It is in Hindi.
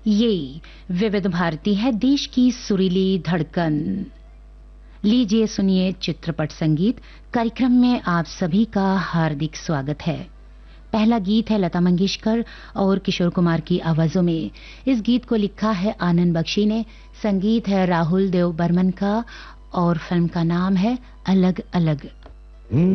ये विविध भारती है, देश की सुरीली धड़कन। लीजिए सुनिए चित्रपट संगीत कार्यक्रम में आप सभी का हार्दिक स्वागत है। पहला गीत है लता मंगेशकर और किशोर कुमार की आवाजों में। इस गीत को लिखा है आनंद बख्शी ने, संगीत है राहुल देव बर्मन का और फिल्म का नाम है अलग अलग।